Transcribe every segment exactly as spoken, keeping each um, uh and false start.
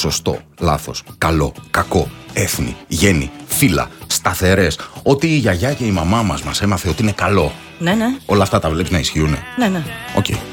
σωστό, λάθος, καλό, κακό, έθνη, γέννη, φύλλα, σταθερές. Ότι η γιαγιά και η μαμά μας μας έμαθε ότι είναι καλό. Ναι, ναι. Όλα αυτά τα βλέπεις να ισχύουνε. Ναι, ναι. Οκ. Okay.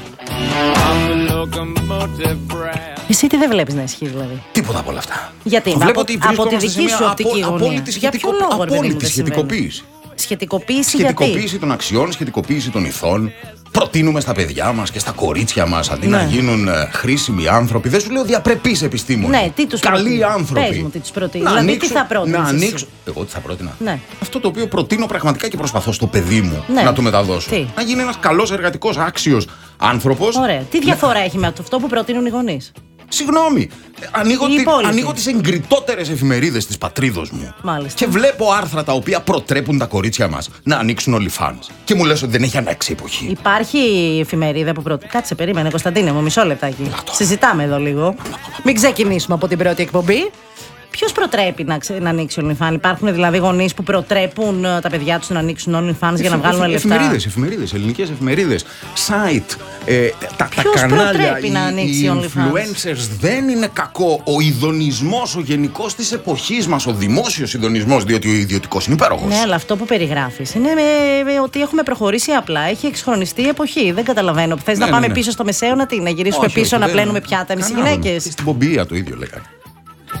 Εσύ τι δεν βλέπεις να ισχύει, δηλαδή? Τίποτα από όλα αυτά. Γιατί, Βλέπω από, ότι από τη βρισκόμαστε δική σε σου μια οπτική απο, γωνία. απόλυτη, Για ποιο σχετικο, λόγο, απόλυτη σχετικοποίηση. Σχετικοποίηση, Σχετικοποίηση γιατί? των αξιών, σχετικοποίηση των ηθών. Προτείνουμε στα παιδιά μας και στα κορίτσια μας αντί Ναι. να γίνουν ε, χρήσιμοι άνθρωποι. Δεν σου λέω διαπρεπείς επιστήμονες. Ναι, τι τους Καλοί προτείνεις? άνθρωποι. Πες μου τι τους προτείνεις. Να Δηλαδή, ανοίξω, τι θα πρότεινες να εσύ? ανοίξω. Εγώ τι θα πρότεινα. Ναι. Αυτό το οποίο προτείνω πραγματικά και προσπαθώ στο παιδί μου Ναι. να του μεταδώσω. Τι? Να γίνει ένας καλός, εργατικός, άξιος άνθρωπος. Ωραία. Τι διαφορά έχει με αυτό που προτείνουν οι γονείς? Συγγνώμη. Ανοίγω, Οι τι, υπόλοιποι. ανοίγω τις εγκριτότερες εφημερίδες της πατρίδος μου. Μάλιστα. Και βλέπω άρθρα τα οποία προτρέπουν τα κορίτσια μας να ανοίξουν OnlyFans. Και μου λες ότι δεν έχει ανάξει η εποχή. Υπάρχει εφημερίδα που προτείνει. Κάτσε, περίμενε, Κωνσταντίνε μου, μισό λεπτάκι. Λάτο. Συζητάμε εδώ λίγο. Μην ξεκινήσουμε από την πρώτη εκπομπή. Ποιος προτρέπει να, ξε... να ανοίξει OnlyFans? Υπάρχουν δηλαδή γονείς που προτρέπουν ε, τα παιδιά τους να ανοίξουν OnlyFans για να βγάλουν λεφτά? Εφημερίδες, εφημερίδες, ελληνικές εφημερίδες, site, ε, τα, τα Ποιος κανάλια, προτρέπει οι, να ανοίξει οι OnlyFans? influencers δεν είναι κακό. Ο ειδονισμός, ο γενικός της εποχής μας, ο δημόσιος ειδονισμός, διότι ο ιδιωτικός είναι υπέροχος. Ναι, αλλά αυτό που περιγράφεις είναι με, με, ότι έχουμε προχωρήσει απλά. Έχει εξχρονιστεί η εποχή. Δεν καταλαβαίνω. Θες Ναι, να πάμε ναι, ναι. πίσω στο μεσαίωνα, τι, να γυρίσουμε Όχι, πίσω όχι, να δεν- πλένουμε πιάτα εμείς οι κανέναν. γυναίκες? Στην Πομπία το ίδιο λέγανε.